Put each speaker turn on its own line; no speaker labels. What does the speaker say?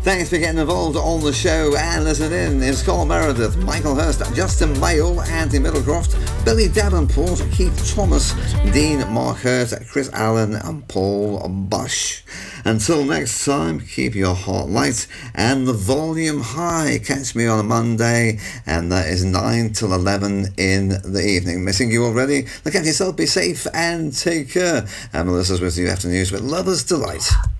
Thanks for getting involved on the show and listening in. It's Colin Meredith, Michael Hurst, Justin Mayo, Anthony Middlecroft, Billy Davenport, Keith Thomas, Dean Mark Hurt, Chris Allen and Paul Bush. Until next time, keep your heart light and the volume high. Catch me on a Monday, and that is 9 till 11 in the evening. Missing you already? Look after yourself, be safe and take care. And Melissa's with you after news with Lover's Delight.